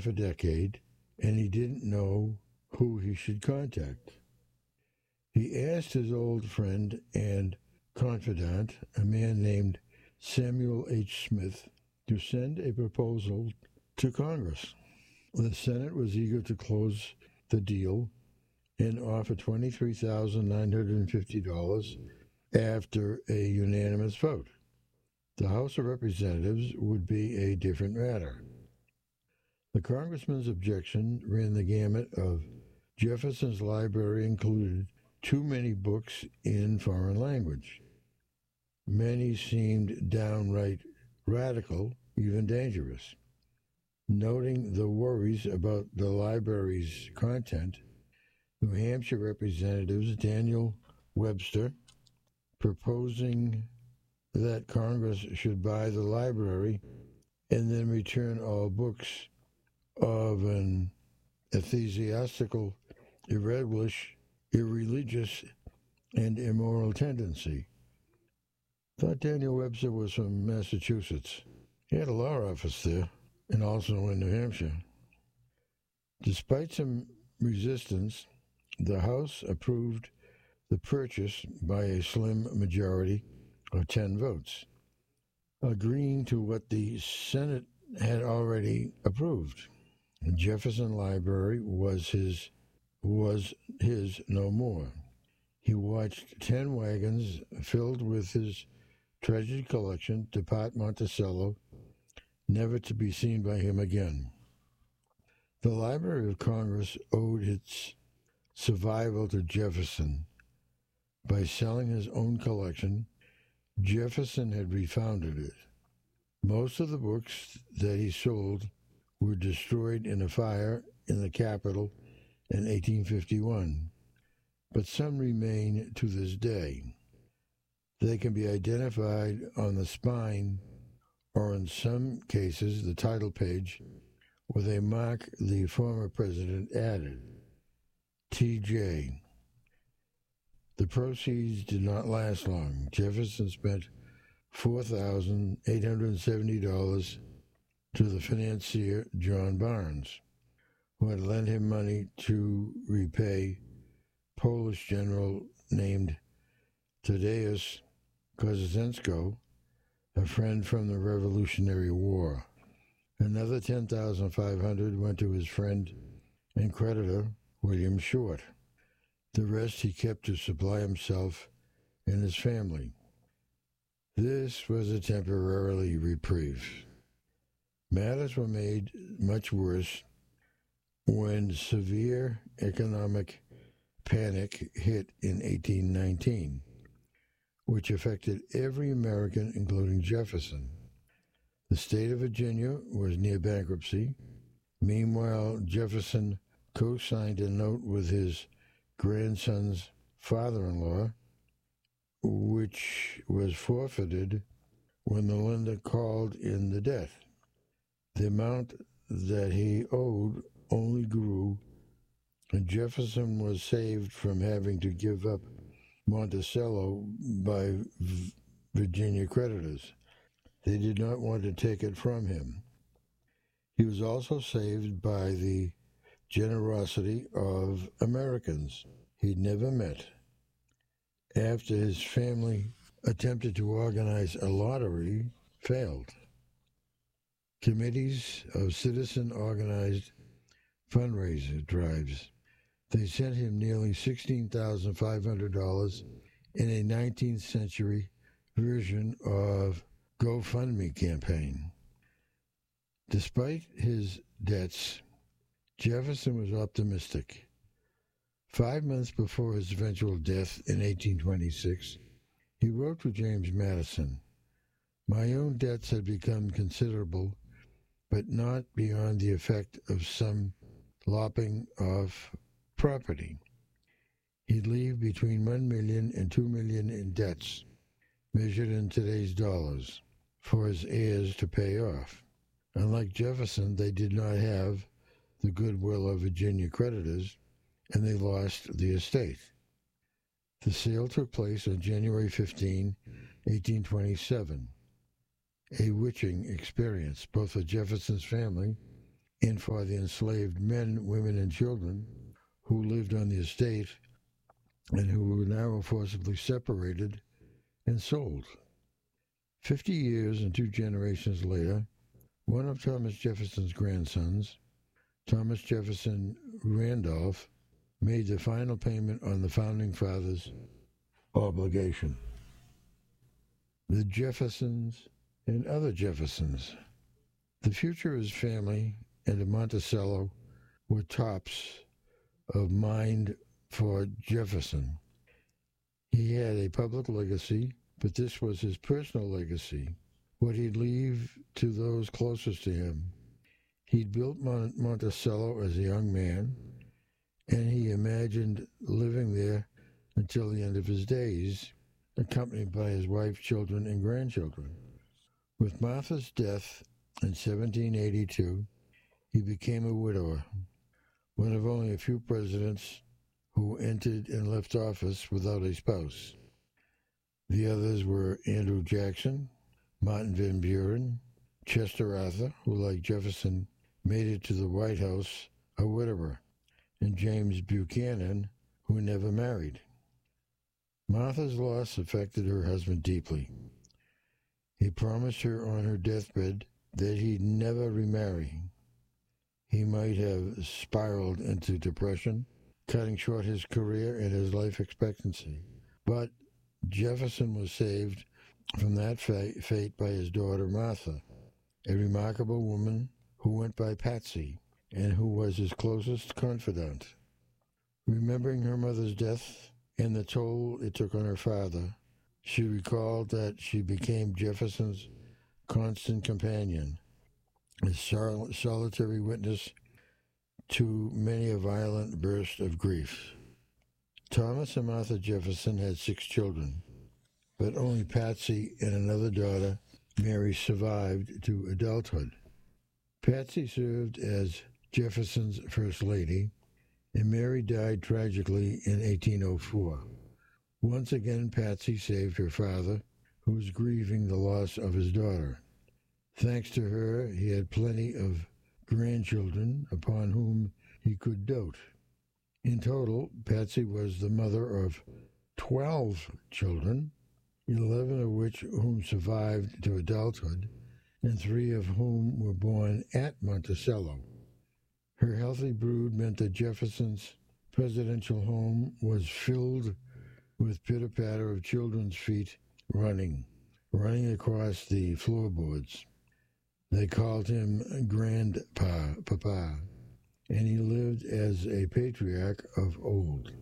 half a decade, and he didn't know who he should contact. He asked his old friend and confidant, a man named Samuel H. Smith, to send a proposal to Congress. The Senate was eager to close the deal and offer $23,950 after a unanimous vote. The House of Representatives would be a different matter. The congressman's objection ran the gamut of Jefferson's library included too many books in foreign language. Many seemed downright radical, even dangerous. Noting the worries about the library's content, New Hampshire Representatives Daniel Webster, proposing that Congress should buy the library and then return all books of an ecclesiastical, irreligious, and immoral tendency. Thought Daniel Webster was from Massachusetts. He had a law office there, and also in New Hampshire. Despite some resistance, the House approved the purchase by a slim majority of 10 votes, agreeing to what the Senate had already approved. The Jefferson Library was his no more. He watched 10 wagons filled with his treasured collection depart Monticello, never to be seen by him again. The Library of Congress owed its survival to Jefferson. By selling his own collection, Jefferson had refounded it. Most of the books that he sold were destroyed in a fire in the Capitol in 1851, but some remain to this day. They can be identified on the spine or in some cases the title page with a mark the former president added, T.J. The proceeds did not last long. Jefferson spent $4,870 to the financier John Barnes, who had lent him money to repay Polish general named Tadeusz Kościuszko, a friend from the Revolutionary War. Another $10,500 went to his friend and creditor, William Short. The rest he kept to supply himself and his family. This was a temporary reprieve. Matters were made much worse when severe economic panic hit in 1819, which affected every American, including Jefferson. The state of Virginia was near bankruptcy. Meanwhile, Jefferson co-signed a note with his grandson's father-in-law, which was forfeited when the lender called in the debt. The amount that he owed only grew, and Jefferson was saved from having to give up Monticello by Virginia creditors. They did not want to take it from him. He was also saved by the generosity of Americans he'd never met. After his family attempted to organize a lottery, failed. Committees of citizen-organized fundraiser drives. They sent him nearly $16,500 in a 19th century version of GoFundMe campaign. Despite his debts, Jefferson was optimistic. 5 months before his eventual death in 1826, he wrote to James Madison, "My own debts had become considerable, but not beyond the effect of some lopping off property." He'd leave between $1 million and $2 million in debts, measured in today's dollars, for his heirs to pay off. Unlike Jefferson, they did not have the goodwill of Virginia creditors, and they lost the estate. The sale took place on January 15, 1827. A witching experience, both for Jefferson's family and for the enslaved men, women, and children who lived on the estate and who were now forcibly separated and sold. 50 years and 2 generations later, one of Thomas Jefferson's grandsons, Thomas Jefferson Randolph, made the final payment on the Founding Fathers' obligation. The Jeffersons and other Jeffersons. The Futurist family and the Monticello were tops of mind for Jefferson. He had a public legacy, but this was his personal legacy, what he'd leave to those closest to him. He'd built Monticello as a young man, and he imagined living there until the end of his days, accompanied by his wife, children, and grandchildren. With Martha's death in 1782, he became a widower, one of only a few presidents who entered and left office without a spouse. The others were Andrew Jackson, Martin Van Buren, Chester Arthur, who, like Jefferson, made it to the White House a widower, and James Buchanan, who never married. Martha's loss affected her husband deeply. He promised her on her deathbed that he'd never remarry. He might have spiraled into depression, cutting short his career and his life expectancy. But Jefferson was saved from that fate by his daughter Martha, a remarkable woman who went by Patsy and who was his closest confidant. Remembering her mother's death and the toll it took on her father, she recalled that she became Jefferson's constant companion, a solitary witness to many a violent burst of grief. Thomas and Martha Jefferson had 6 children, but only Patsy and another daughter, Mary, survived to adulthood. Patsy served as Jefferson's first lady, and Mary died tragically in 1804. Once again, Patsy saved her father, who was grieving the loss of his daughter. Thanks to her, he had plenty of grandchildren upon whom he could dote. In total, Patsy was the mother of 12 children, 11 of whom survived to adulthood, and 3 of whom were born at Monticello. Her healthy brood meant that Jefferson's presidential home was filled with pitter-patter of children's feet running across the floorboards. They called him Grandpapa, and he lived as a patriarch of old,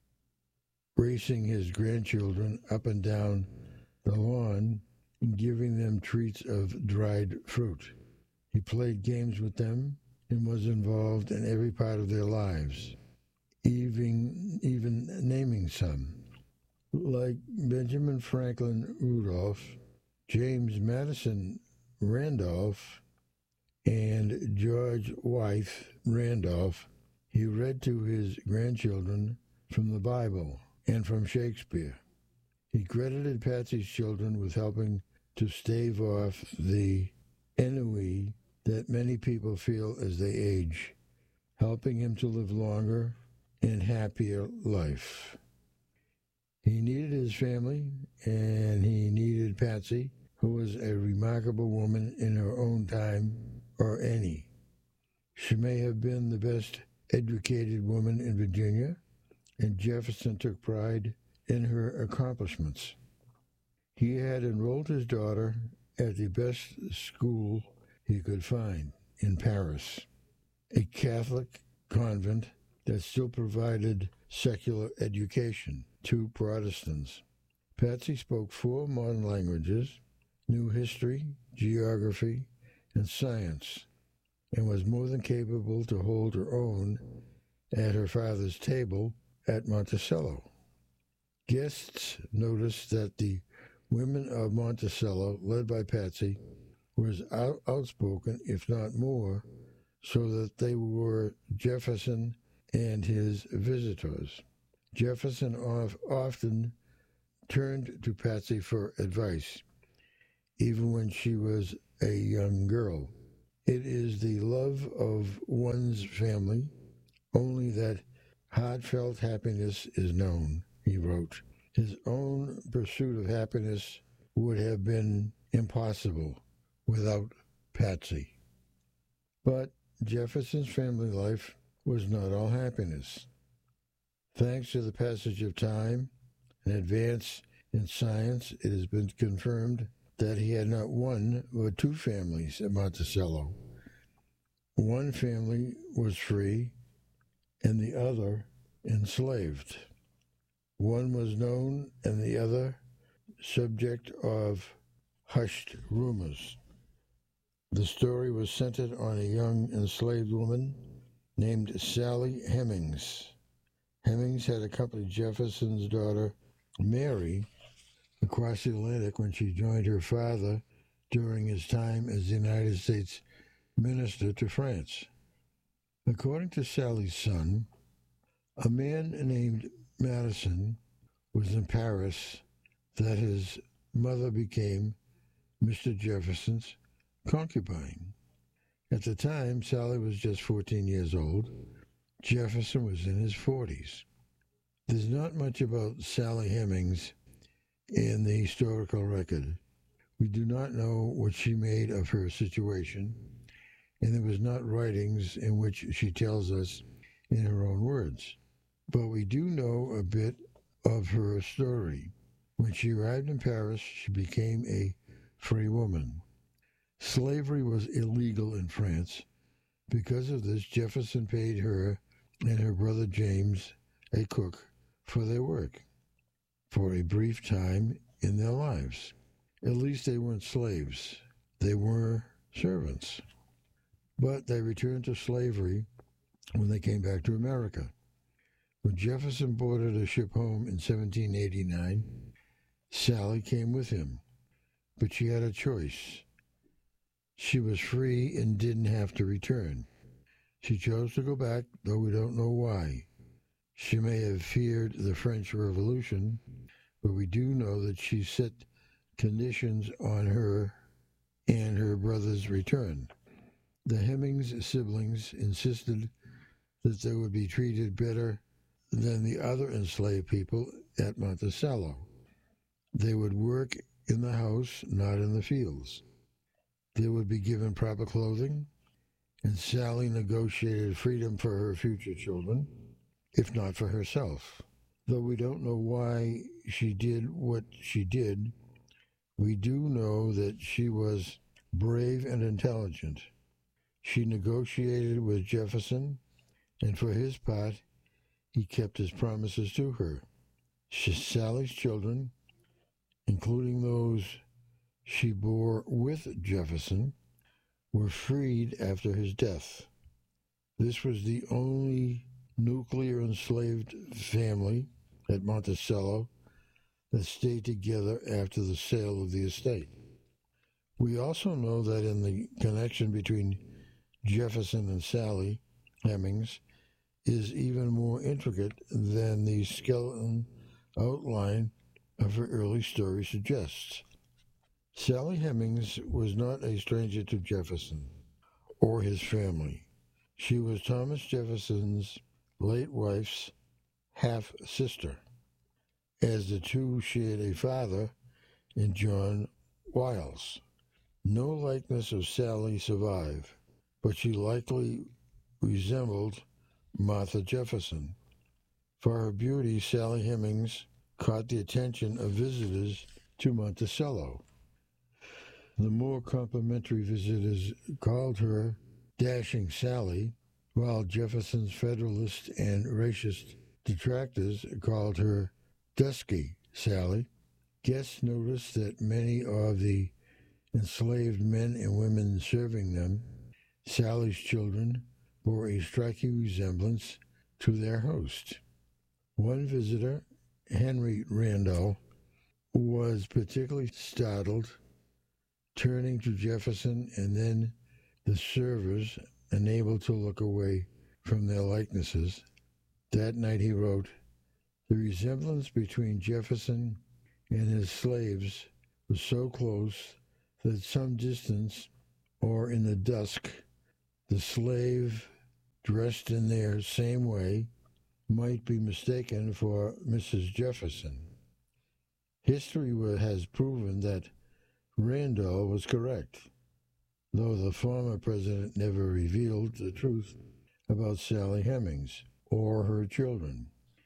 racing his grandchildren up and down the lawn and giving them treats of dried fruit. He played games with them and was involved in every part of their lives, even naming some. Like Benjamin Franklin Rudolph, James Madison Randolph, and George Wythe Randolph, he read to his grandchildren from the Bible and from Shakespeare. He credited Patsy's children with helping to stave off the ennui that many people feel as they age, helping him to live longer and happier life. He needed his family, and he needed Patsy, who was a remarkable woman in her own time, or any. She may have been the best educated woman in Virginia, and Jefferson took pride in her accomplishments. He had enrolled his daughter at the best school he could find in Paris, a Catholic convent that still provided secular education to Protestants. Patsy spoke 4 modern languages, knew history, geography, and science, and was more than capable to hold her own at her father's table at Monticello. Guests noticed that the women of Monticello, led by Patsy, were outspoken, if not more, so that they were Jefferson and his visitors. Jefferson often turned to Patsy for advice, even when she was a young girl. It is the love of one's family, only that heartfelt happiness is known, he wrote. His own pursuit of happiness would have been impossible without Patsy. But Jefferson's family life was not all happiness. Thanks to the passage of time and advance in science, it has been confirmed that he had not one but two families at Monticello. One family was free and the other enslaved. One was known and the other subject of hushed rumors. The story was centered on a young enslaved woman named Sally Hemings. Hemings had accompanied Jefferson's daughter, Mary, across the Atlantic when she joined her father during his time as the United States minister to France. According to Sally's son, a man named Madison was in Paris that his mother became Mr. Jefferson's concubine. At the time, Sally was just 14 years old. Jefferson was in his 40s. There's not much about Sally Hemings in the historical record. We do not know what she made of her situation, and there was not writings in which she tells us in her own words. But we do know a bit of her story. When she arrived in Paris, she became a free woman. Slavery was illegal in France. Because of this, Jefferson paid her and her brother James, a cook, for their work for a brief time in their lives. At least they weren't slaves. They were servants. But they returned to slavery when they came back to America. When Jefferson boarded a ship home in 1789, Sally came with him. But she had a choice. She was free and didn't have to return. She chose to go back, though we don't know why. She may have feared the French Revolution, but we do know that she set conditions on her and her brother's return. The Hemings siblings insisted that they would be treated better than the other enslaved people at Monticello. They would work in the house, not in the fields. They would be given proper clothing, and Sally negotiated freedom for her future children, if not for herself. Though we don't know why she did what she did, we do know that she was brave and intelligent. She negotiated with Jefferson, and for his part, he kept his promises to her. Sally's children, including those she bore with Jefferson, were freed after his death. This was the only nuclear enslaved family at Monticello that stayed together after the sale of the estate. We also know that in the connection between Jefferson and Sally Hemings is even more intricate than the skeleton outline of her early story suggests. Sally Hemings was not a stranger to Jefferson or his family. She was Thomas Jefferson's late wife's half-sister. As the two shared a father in John Wiles. No likeness of Sally survived, but she likely resembled Martha Jefferson. For her beauty, Sally Hemings caught the attention of visitors to Monticello. The more complimentary visitors called her Dashing Sally, while Jefferson's Federalist and racist detractors called her Dusky Sally. Guests noticed that many of the enslaved men and women serving them, Sally's children, bore a striking resemblance to their host. One visitor, Henry Randall, was particularly startled, turning to Jefferson and then the servers, unable to look away from their likenesses. That night he wrote, "The resemblance between Jefferson and his slaves was so close that some distance or in the dusk, the slave dressed in their same way might be mistaken for Mrs. Jefferson. History has proven that Randall was correct, though the former president never revealed the truth about Sally Hemings or her children.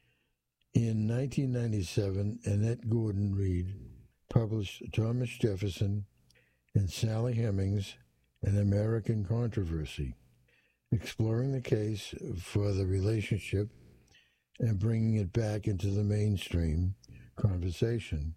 In 1997, Annette Gordon Reed published Thomas Jefferson and Sally Hemings, An American Controversy, exploring the case for the relationship and bringing it back into the mainstream conversation.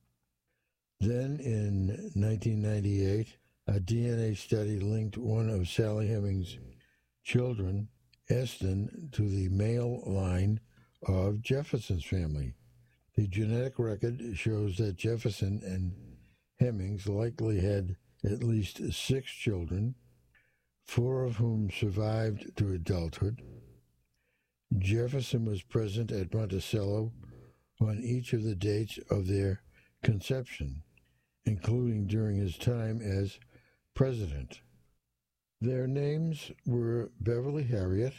Then, in 1998, a DNA study linked one of Sally Hemings' children, Eston, to the male line of Jefferson's family. The genetic record shows that Jefferson and Hemings likely had at least 6 children, 4 of whom survived to adulthood. Jefferson was present at Monticello on each of the dates of their conception, including during his time as president. Their names were Beverly Harriet,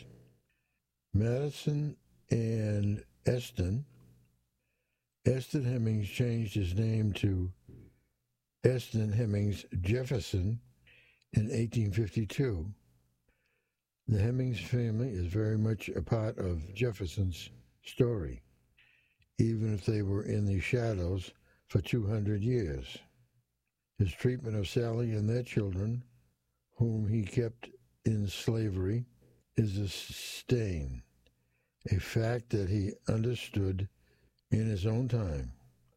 Madison, and Eston. Eston Hemings changed his name to Eston Hemings Jefferson in 1852. The Hemings family is very much a part of Jefferson's story, even if they were in the shadows for 200 years. His treatment of Sally and their children, whom he kept in slavery, is a stain, a fact that he understood in his own time.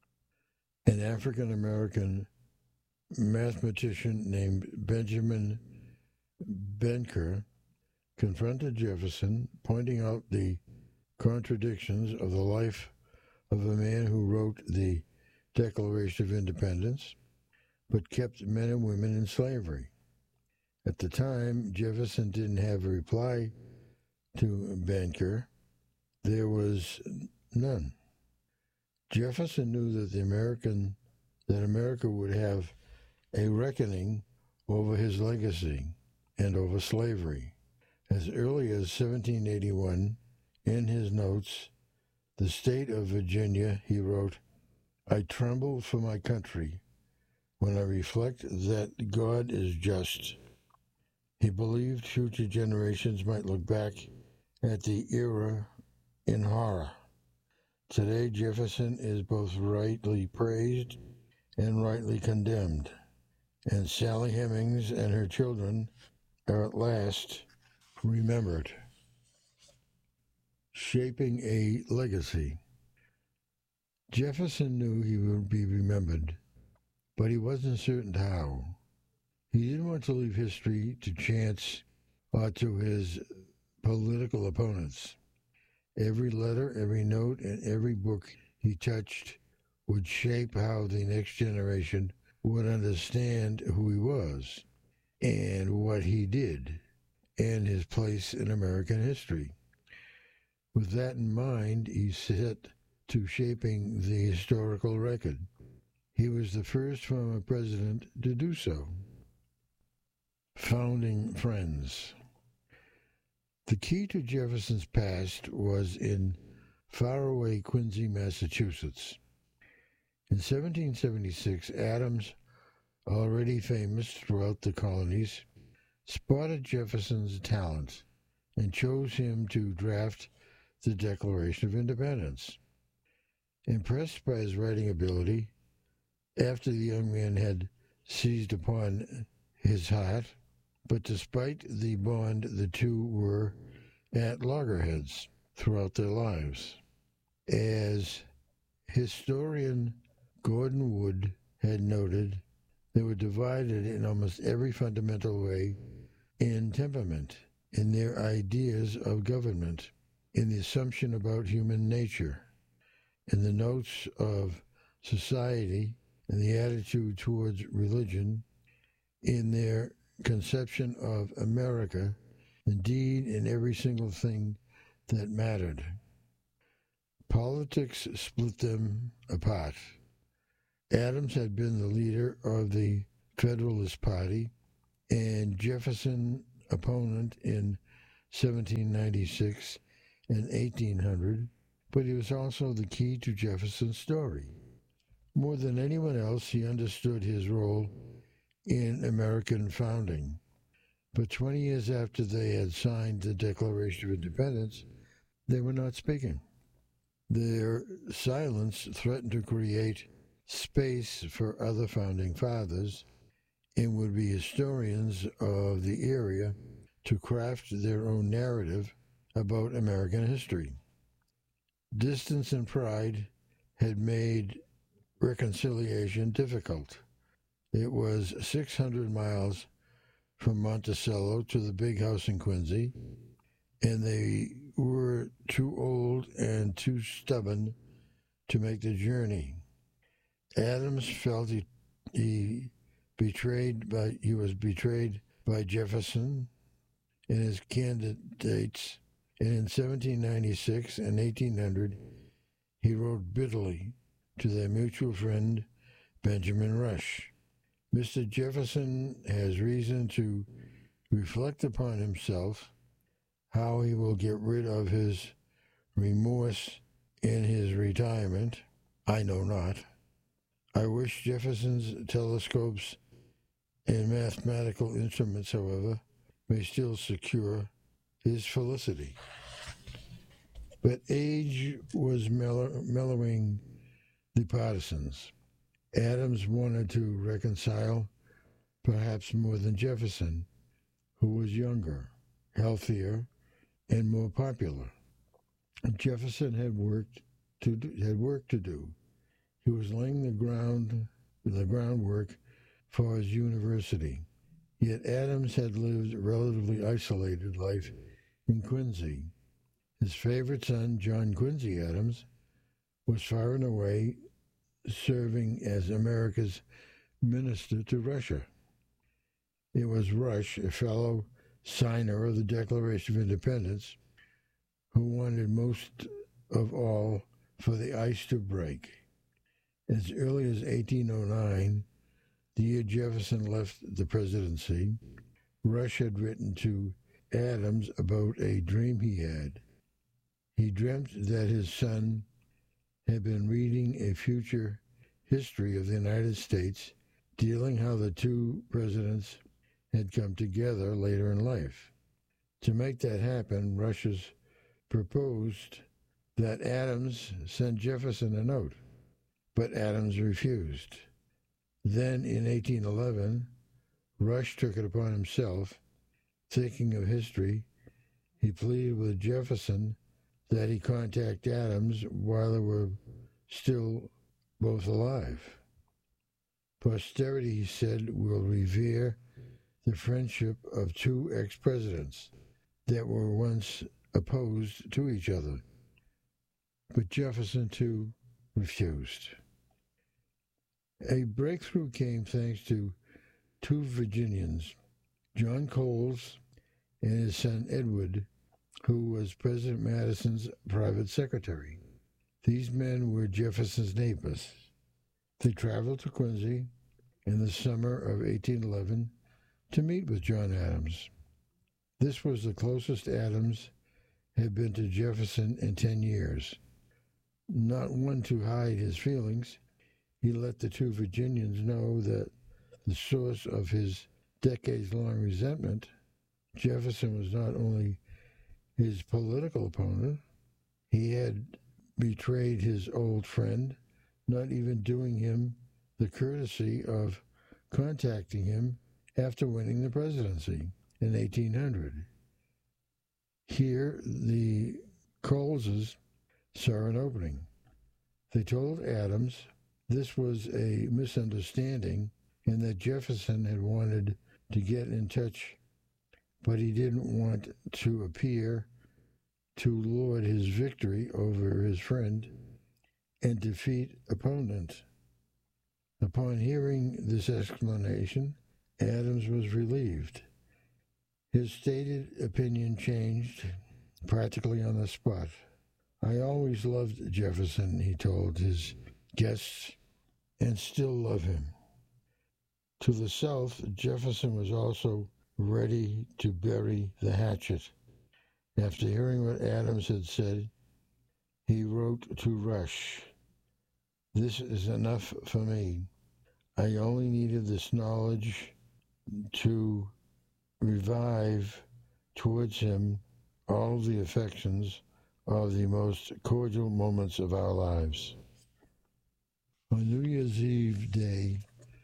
An African-American mathematician named Benjamin Benker confronted Jefferson, pointing out the contradictions of the life of a man who wrote the Declaration of Independence, but kept men and women in slavery. At the time, Jefferson didn't have a reply to Benker. There was none. Jefferson knew that America would have a reckoning over his legacy and over slavery. As early as 1781, in his notes, "The State of Virginia," he wrote, "I tremble for my country when I reflect that God is just." He believed future generations might look back at the era in horror. Today, Jefferson is both rightly praised and rightly condemned, and Sally Hemings and her children are at last remembered. Shaping a legacy. Jefferson knew he would be remembered, but he wasn't certain how. He didn't want to leave history to chance or to his political opponents. Every letter, every note, and every book he touched would shape how the next generation would understand who he was and what he did and his place in American history. With that in mind, he set to shaping the historical record. He was the first former president to do so. Founding friends. The key to Jefferson's past was in faraway Quincy, Massachusetts. In 1776, Adams, already famous throughout the colonies, spotted Jefferson's talent and chose him to draft the Declaration of Independence. Impressed by his writing ability, after the young man had seized upon his heart, but despite the bond, the two were at loggerheads throughout their lives. As historian Gordon Wood had noted, they were divided in almost every fundamental way in temperament, in their ideas of government, in the assumption about human nature, in the notes of society and the attitude towards religion, in their conception of America, indeed in every single thing that mattered. Politics split them apart. Adams had been the leader of the Federalist Party and Jefferson opponent in 1796 and 1800, but he was also the key to Jefferson's story. More than anyone else, he understood his role in American founding. But 20 years after they had signed the Declaration of Independence, they were not speaking. Their silence threatened to create space for other founding fathers and would-be historians of the area to craft their own narrative about American history. Distance and pride had made reconciliation difficult. It was 600 miles from Monticello to the big house in Quincy, and they were too old and too stubborn to make the journey. Adams felt he was betrayed by Jefferson and his candidates, and in 1796 and 1800 he wrote bitterly to their mutual friend Benjamin Rush. Mr. Jefferson has reason to reflect upon himself, how he will get rid of his remorse in his retirement. I know not. I wish Jefferson's telescopes and mathematical instruments, however, may still secure his felicity. But age was mellowing the partisans. Adams wanted to reconcile, perhaps more than Jefferson, who was younger, healthier, and more popular. Jefferson had work to do. He was laying the groundwork for his university. Yet Adams had lived a relatively isolated life in Quincy. His favorite son, John Quincy Adams, was far and away serving as America's minister to Russia. It was Rush, a fellow signer of the Declaration of Independence, who wanted most of all for the ice to break. As early as 1809, the year Jefferson left the presidency, Rush had written to Adams about a dream he had. He dreamt that his son had been reading a future history of the United States, dealing how the two presidents had come together later in life. To make that happen, Rush proposed that Adams send Jefferson a note, but Adams refused. Then, in 1811, Rush took it upon himself. Thinking of history, he pleaded with Jefferson that he contact Adams while they were still both alive. Posterity, he said, will revere the friendship of two ex-presidents that were once opposed to each other. But Jefferson, too, refused. A breakthrough came thanks to two Virginians, John Coles and his son Edward, who was President Madison's private secretary. These men were Jefferson's neighbors. They traveled to Quincy in the summer of 1811 to meet with John Adams. This was the closest Adams had been to Jefferson in 10 years. Not one to hide his feelings, he let the two Virginians know that the source of his decades-long resentment, Jefferson was not only his political opponent, he had betrayed his old friend, not even doing him the courtesy of contacting him after winning the presidency in 1800. Here, the Coleses saw an opening. They told Adams this was a misunderstanding and that Jefferson had wanted to get in touch, but he didn't want to appear to lord his victory over his friend and defeat opponent. Upon hearing this explanation, Adams was relieved. His stated opinion changed practically on the spot. I always loved Jefferson, he told his guests, and still love him. To the south, Jefferson was also ready to bury the hatchet. After hearing what Adams had said, he wrote to Rush, "This is enough for me. I only needed this knowledge to revive towards him all the affections of the most cordial moments of our lives." On New Year's Eve day,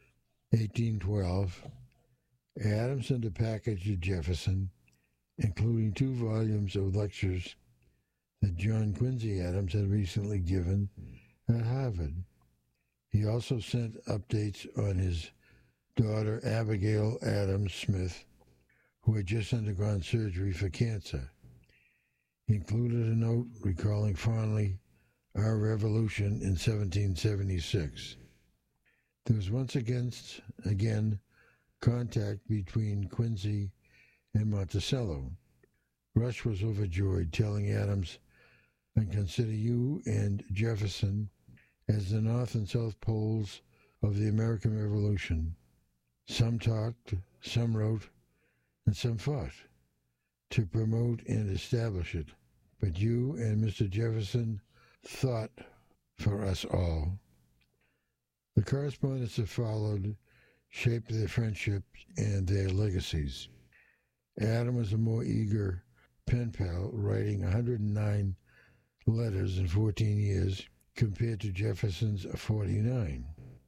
1812, Adams sent a package to Jefferson, including 2 volumes of lectures that John Quincy Adams had recently given at Harvard. He also sent updates on his daughter Abigail Adams Smith, who had just undergone surgery for cancer. He included a note recalling fondly our revolution in 1776. There was once again contact between Quincy and Monticello. Rush was overjoyed, telling Adams, "I consider you and Jefferson as the North and South poles of the American Revolution. Some talked, some wrote, and some fought to promote and establish it. But you and Mr. Jefferson thought for us all." The correspondence that followed shaped their friendship and their legacies. Adam was a more eager pen pal, writing 109 letters in 14 years compared to Jefferson's 49.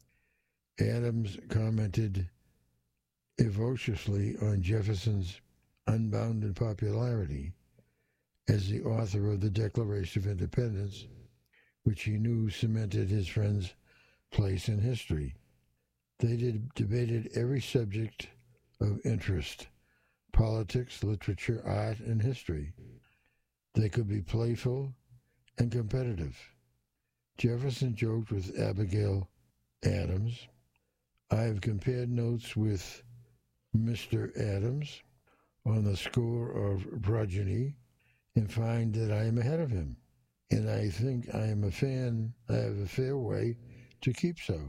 Adams commented evociously on Jefferson's unbounded popularity as the author of the Declaration of Independence, which he knew cemented his friend's place in history. They debated every subject of interest: politics, literature, art, and history. They could be playful and competitive. Jefferson joked with Abigail Adams, "I have compared notes with Mr. Adams on the score of progeny and find that I am ahead of him, and I think I have a fair way to keep so."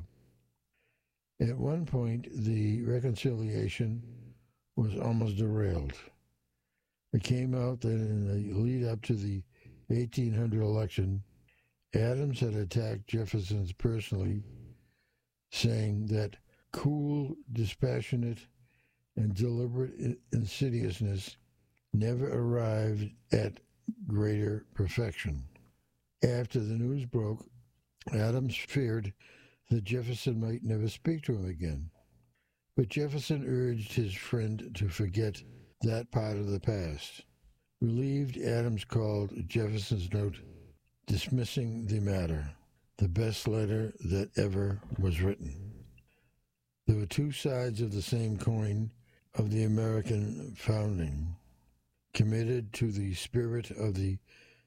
At one point, the reconciliation was almost derailed. It came out that in the lead up to the 1800 election, Adams had attacked Jefferson personally, saying that cool, dispassionate, and deliberate insidiousness never arrived at greater perfection. After the news broke, Adams feared that Jefferson might never speak to him again. But Jefferson urged his friend to forget that part of the past. Relieved, Adams called Jefferson's note dismissing the matter the best letter that ever was written. There were 2 sides of the same coin of the American founding, committed to the spirit of the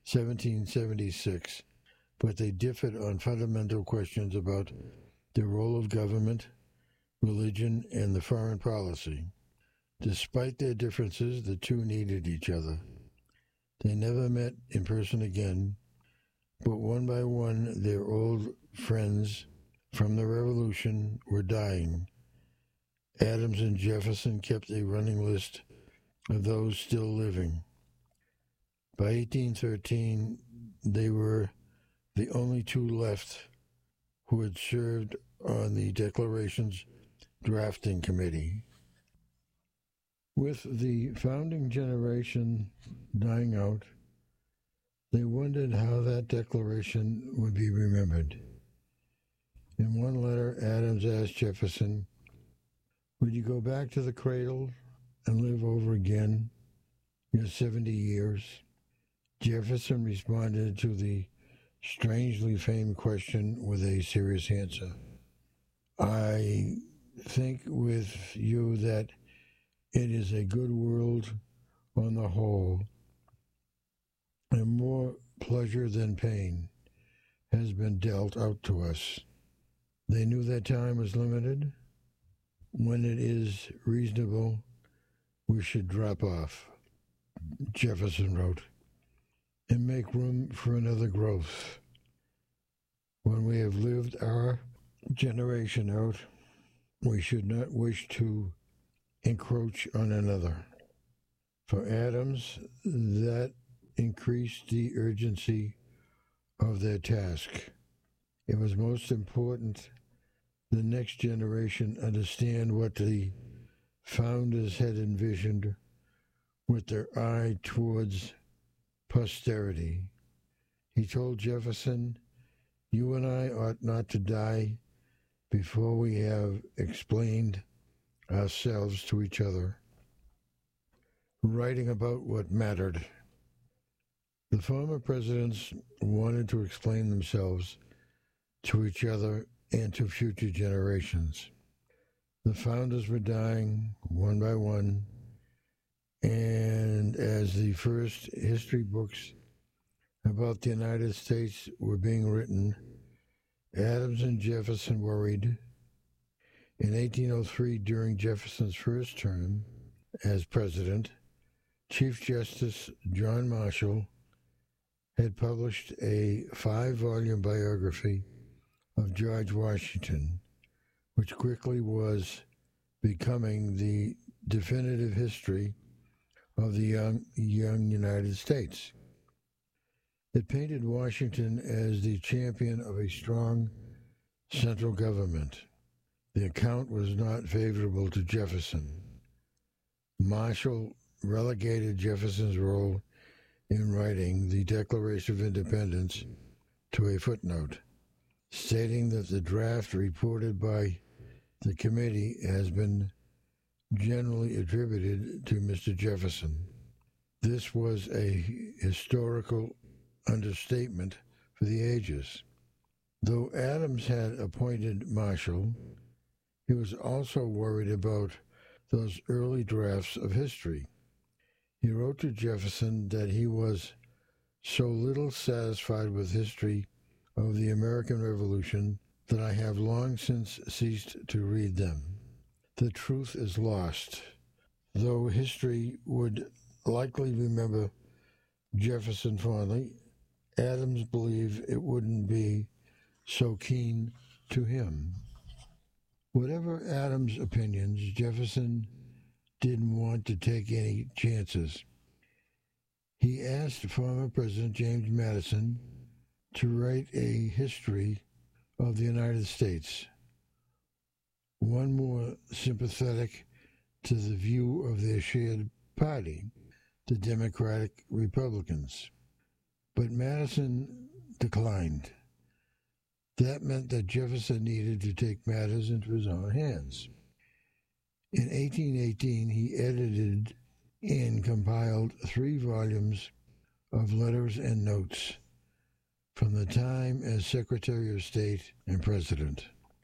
1776, but they differed on fundamental questions about the role of government, religion, and the foreign policy. Despite their differences, the 2 needed each other. They never met in person again, but one by one their old friends from the Revolution were dying. Adams and Jefferson kept a running list of those still living. By 1813, they were the only 2 left who had served on the Declaration's drafting committee. With the founding generation dying out, they wondered how that declaration would be remembered. In one letter, Adams asked Jefferson, "Would you go back to the cradle and live over again your 70 years?" Jefferson responded to the strangely famed question with a serious answer. "I think with you that it is a good world on the whole, and more pleasure than pain has been dealt out to us." They knew that time was limited. "When it is reasonable, we should drop off," Jefferson wrote, "and make room for another growth. When we have lived our generation out, we should not wish to encroach on another. For Adams, that increased the urgency of their task. It was most important the next generation understand what the founders had envisioned with their eye towards posterity. He told Jefferson, "You and I ought not to die before we have explained ourselves to each other." Writing about what mattered. The former presidents wanted to explain themselves to each other and to future generations. The founders were dying one by one, and as the first history books about the United States were being written, Adams and Jefferson worried. In 1803, during Jefferson's first term as president, Chief Justice John Marshall had published a 5-volume biography of George Washington, which quickly was becoming the definitive history of the young United States. It painted Washington as the champion of a strong central government. The account was not favorable to Jefferson. Marshall relegated Jefferson's role in writing the Declaration of Independence to a footnote, stating that the draft reported by the committee has been generally attributed to Mr. Jefferson. This was a historical understatement for the ages. Though Adams had appointed Marshall, he was also worried about those early drafts of history. He wrote to Jefferson that he was so little satisfied with history of the American Revolution that I have long since ceased to read them. The truth is lost. Though history would likely remember Jefferson fondly, Adams believed it wouldn't be so keen to him. Whatever Adams' opinions, Jefferson didn't want to take any chances. He asked former President James Madison to write a history of the United States, one more sympathetic to the view of their shared party, the Democratic Republicans. But Madison declined. That meant that Jefferson needed to take matters into his own hands. In 1818, he edited and compiled 3 volumes of letters and notes from the time as Secretary of State and President.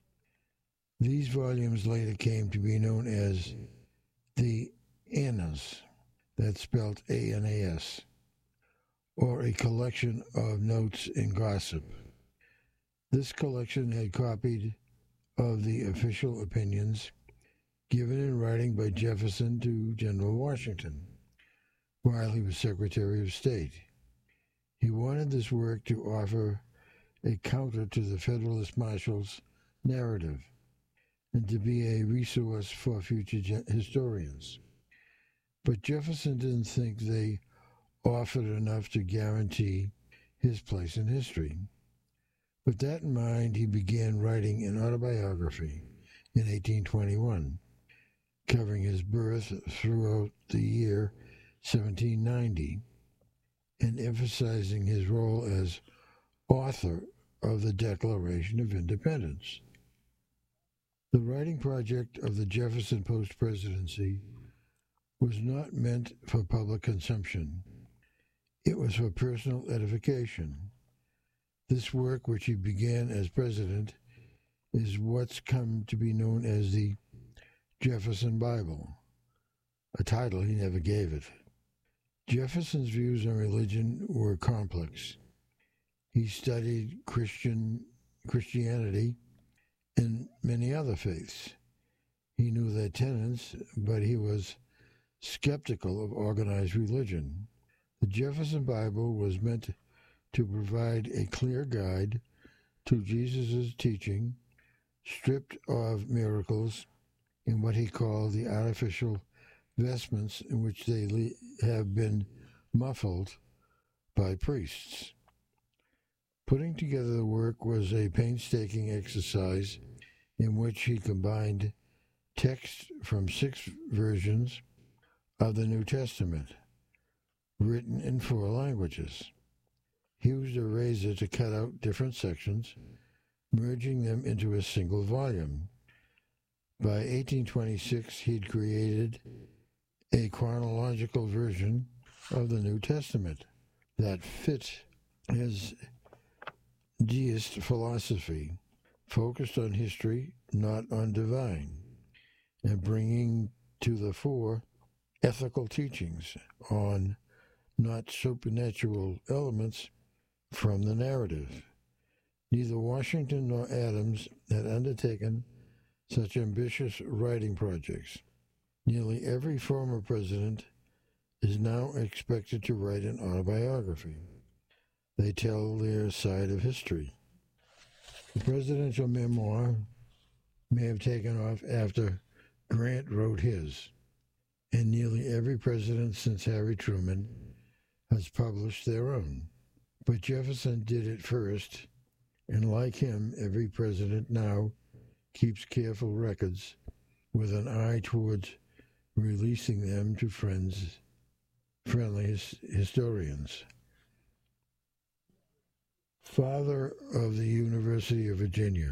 These volumes later came to be known as the Annals, that's spelled A-N-A-S, or a collection of notes and gossip. This collection had copied of the official opinions given in writing by Jefferson to General Washington while he was Secretary of State. He wanted this work to offer a counter to the Federalist Marshal's narrative and to be a resource for future historians. But Jefferson didn't think they offered enough to guarantee his place in history. With that in mind, he began writing an autobiography in 1821, covering his birth throughout the year 1790, and emphasizing his role as author of the Declaration of Independence. The writing project of the Jefferson post-presidency was not meant for public consumption. It was for personal edification. This work, which he began as president, is what's come to be known as the Jefferson Bible, a title he never gave it. Jefferson's views on religion were complex. He studied Christianity and many other faiths. He knew their tenets, but he was skeptical of organized religion. The Jefferson Bible was meant to provide a clear guide to Jesus' teaching stripped of miracles in what he called the artificial vestments in which they have been muffled by priests. Putting together the work was a painstaking exercise in which he combined text from 6 versions of the New Testament, written in 4 languages. He used a razor to cut out different sections, merging them into a single volume. By 1826, he'd created a chronological version of the New Testament that fit his deist philosophy, focused on history, not on divine, and bringing to the fore ethical teachings on not supernatural elements from the narrative. Neither Washington nor Adams had undertaken such ambitious writing projects. Nearly every former president is now expected to write an autobiography. They tell their side of history. The presidential memoir may have taken off after Grant wrote his, and nearly every president since Harry Truman has published their own. But Jefferson did it first, and like him, every president now keeps careful records with an eye towards releasing them to friendly historians. Father of the University of Virginia.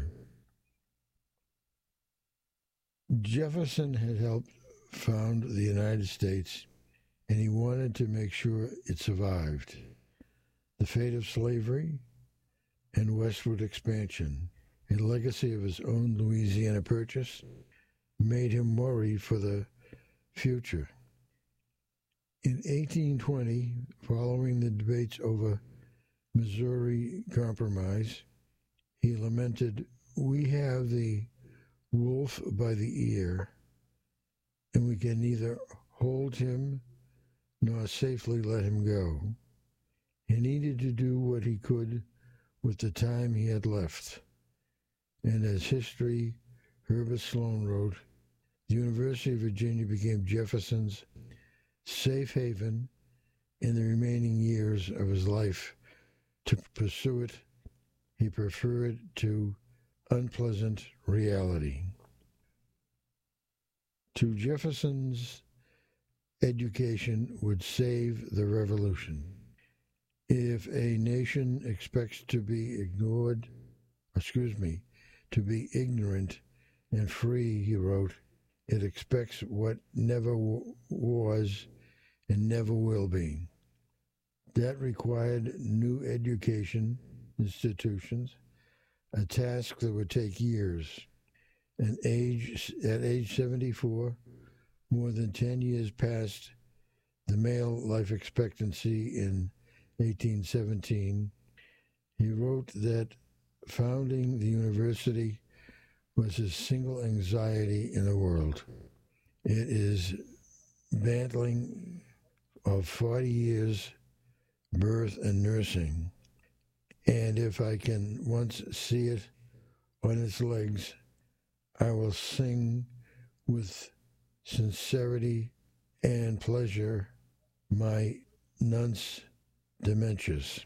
Jefferson had helped found the United States, and he wanted to make sure it survived. The fate of slavery and westward expansion, a legacy of his own Louisiana Purchase, made him worry for the future. In 1820, following the debates over Missouri Compromise, he lamented, "We have the wolf by the ear, and we can neither hold him nor safely let him go." He needed to do what he could with the time he had left. And as history, Herbert Sloan wrote, the University of Virginia became Jefferson's safe haven in the remaining years of his life. To pursue it, he preferred to unpleasant reality. To Jefferson's education would save the revolution. If a nation expects to be ignorant and free, he wrote, it expects what never was and never will be. That required new education institutions, a task that would take years. At age 74, more than 10 years past the male life expectancy in 1817, he wrote that founding the university was his single anxiety in the world. It is battling of 40 years, birth and nursing, and if I can once see it on its legs, I will sing with sincerity and pleasure my nunc dementias.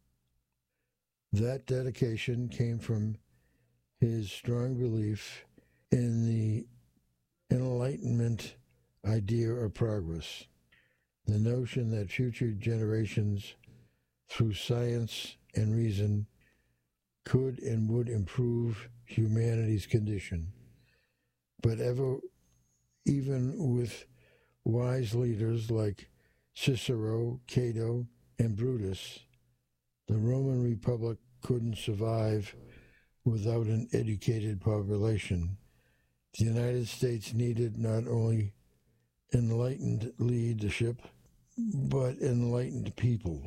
That dedication came from his strong belief in the Enlightenment idea of progress, the notion that future generations, through science and reason, could and would improve humanity's condition. But even with wise leaders like Cicero, Cato, and Brutus, the Roman Republic couldn't survive without an educated population. The United States needed not only enlightened leadership, but enlightened people.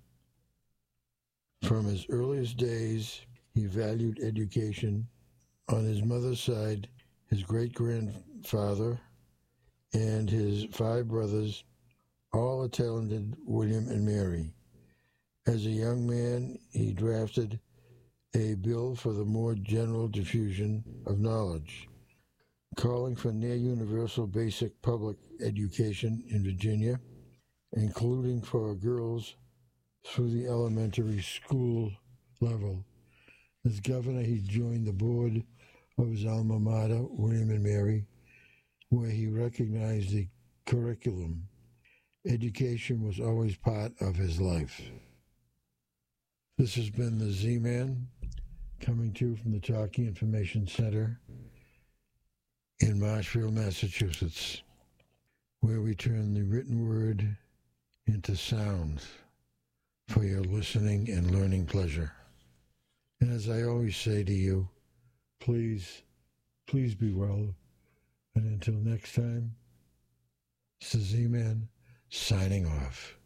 From his earliest days, he valued education. On his mother's side, his great-grandfather and his 5 brothers all attended William and Mary. As a young man, he drafted a bill for the more general diffusion of knowledge, calling for near universal basic public education in Virginia, including for girls through the elementary school level. As governor, he joined the board of his alma mater, William and Mary, where he recognized the curriculum. Education was always part of his life. This has been the Z-Man, coming to you from the Talking Information Center in Marshfield, Massachusetts, where we turn the written word into sound for your listening and learning pleasure. And as I always say to you, please be well. And until next time, it's the Z-Man signing off.